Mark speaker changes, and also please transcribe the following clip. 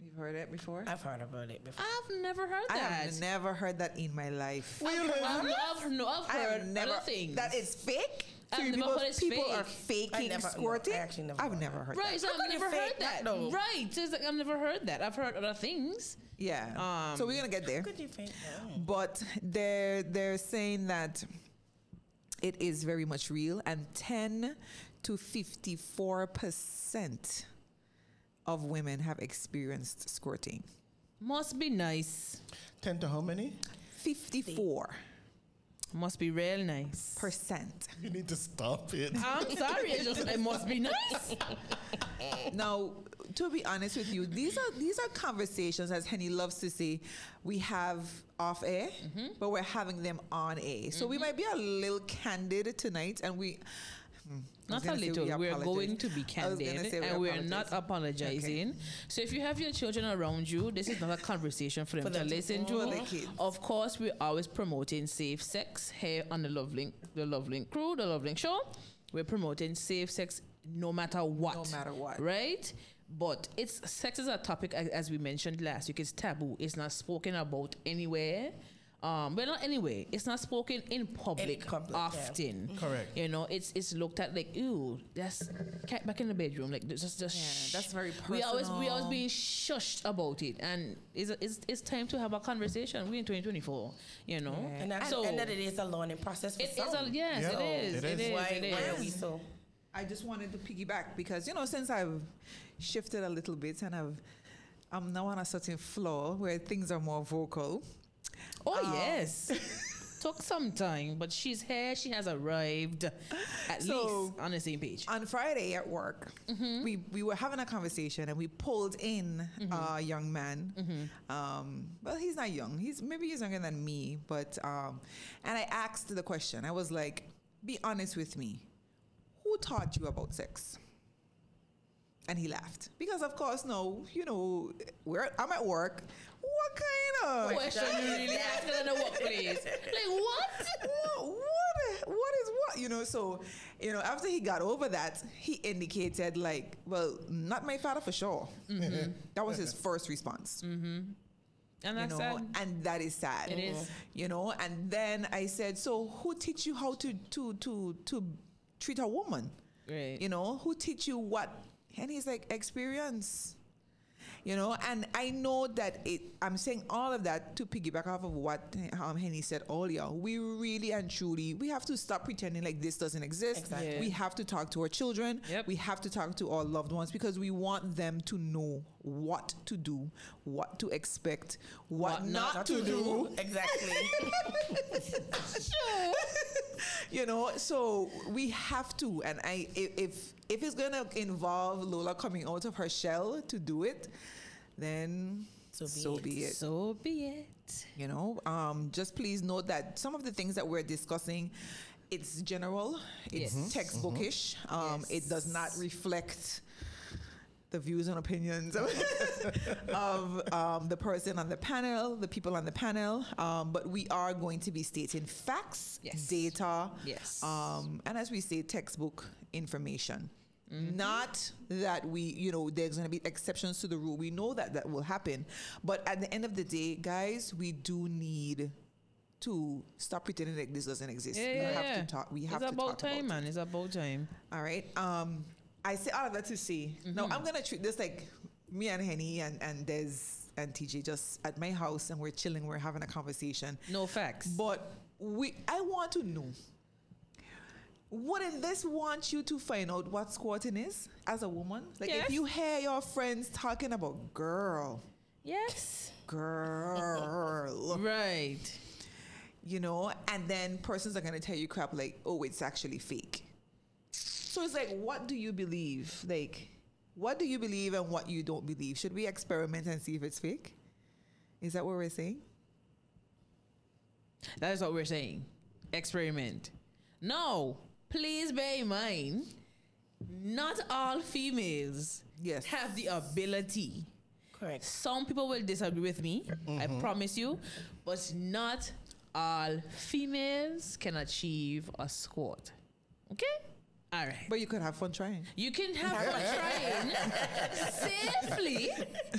Speaker 1: You've heard it before?
Speaker 2: I've heard about it before.
Speaker 3: I've never heard
Speaker 1: I
Speaker 3: that.
Speaker 1: have never heard that in my life.
Speaker 3: I've heard other things.
Speaker 1: That is fake? So
Speaker 3: I've never
Speaker 1: people,
Speaker 3: heard it's
Speaker 1: people
Speaker 3: fake.
Speaker 1: are faking squirting?
Speaker 2: I actually never
Speaker 1: I've
Speaker 2: heard
Speaker 1: never
Speaker 2: that.
Speaker 1: heard
Speaker 3: Right,
Speaker 1: that.
Speaker 3: so I've
Speaker 2: could you
Speaker 3: never heard
Speaker 2: fake
Speaker 3: that.
Speaker 2: that, though?
Speaker 3: Right, so it's like I've never heard that. I've heard other things.
Speaker 1: Yeah. So we're going to get there.
Speaker 2: Could you fake that?
Speaker 1: But they're saying that it is very much real, and 10 to 54% of women have experienced squirting.
Speaker 3: Must be nice.
Speaker 4: 10 to how many?
Speaker 1: 54%.
Speaker 3: Must be real nice.
Speaker 4: You need to stop it.
Speaker 3: I'm sorry, it must be nice.
Speaker 1: Now, to be honest with you, these are conversations, as Henny loves to say, we have off air, but we're having them on air. So we might be a little candid tonight, and
Speaker 3: Not a little. We're going to be candid, and we're not apologizing.
Speaker 1: Okay.
Speaker 3: So if you have your children around you, this is not a conversation for them to listen to.
Speaker 1: the kids.
Speaker 3: Of course, we're always promoting safe sex here on the Love Link crew, the Love Link show. We're promoting safe sex no matter what.
Speaker 1: No matter what.
Speaker 3: Right? But sex is a topic, as we mentioned last week. It's taboo. It's not spoken about anywhere. Well, not anyway. It's not spoken in public often.
Speaker 4: Yeah. Correct.
Speaker 3: You know, it's looked at like, ooh, that's cat back in the bedroom. Like, just
Speaker 1: that's very personal.
Speaker 3: We always being shushed about it, and it's time to have a conversation. We're in 2024. You know,
Speaker 2: And that it is a learning process for some.
Speaker 3: Yes,
Speaker 4: Yeah.
Speaker 3: it is.
Speaker 2: Why are we so?
Speaker 1: I just wanted to piggyback because, since I've shifted a little bit and I'm now on a certain floor where things are more vocal.
Speaker 3: Oh, yes. Took some time, but she's here. She has arrived at least on the same page.
Speaker 1: On Friday at work, we were having a conversation and we pulled in a young man. Well, he's not young. He's younger than me, but and I asked the question. I was like, "Be honest with me. Who taught you about sex?" And he laughed because, of course, I'm at work. What kind of
Speaker 3: question you really asking in the workplace? Like what?
Speaker 1: What is what? So, after he got over that, he indicated like, well, not my father for sure. That was his first response.
Speaker 3: And that's sad.
Speaker 1: And that is sad.
Speaker 3: It is.
Speaker 1: And then I said, so who teach you how to treat a woman?
Speaker 3: Right.
Speaker 1: Who teach you what? And he's like, experience. And I know that I'm saying all of that to piggyback off of what Henny said earlier. We really and truly, we have to stop pretending like this doesn't exist.
Speaker 2: Exactly.
Speaker 3: Yeah.
Speaker 1: We have to talk to our children.
Speaker 3: Yep.
Speaker 1: We have to talk to our loved ones because we want them to know what to do, what to expect, what not to do.
Speaker 2: Exactly.
Speaker 1: So we have to. And if it's going to involve Lola coming out of her shell to do it, then so be it.
Speaker 3: So be it.
Speaker 1: Just please note that some of the things that we're discussing, it's general, it's textbookish. It does not reflect the views and opinions of the person on the panel, the people on the panel. But we are going to be stating facts, data, and as we say, textbook information. Not that there's going to be exceptions to the rule. We know that will happen. But at the end of the day, guys, we do need to stop pretending like this doesn't exist. We have to talk. We have to talk about it.
Speaker 3: It's about time.
Speaker 1: All right. I say all of that to say, now I'm going to treat this like me and Henny and Des and TJ just at my house and we're chilling, we're having a conversation.
Speaker 3: No facts.
Speaker 1: But I want to know, wouldn't this want you to find out what squatting is as a woman? Like if you hear your friends talking about girl.
Speaker 3: Yes.
Speaker 1: Girl.
Speaker 3: Right.
Speaker 1: And then persons are going to tell you crap like, oh, it's actually fake. So it's like, what do you believe? Like, what do you believe and what you don't believe? Should we experiment and see if it's fake? Is that what we're saying?
Speaker 3: That is what we're saying. Experiment. No, please bear in mind, not all females have the ability.
Speaker 2: Correct.
Speaker 3: Some people will disagree with me, I promise you, but not all females can achieve a squat. Okay? All right.
Speaker 1: But you could have fun trying.
Speaker 3: You can have fun trying safely.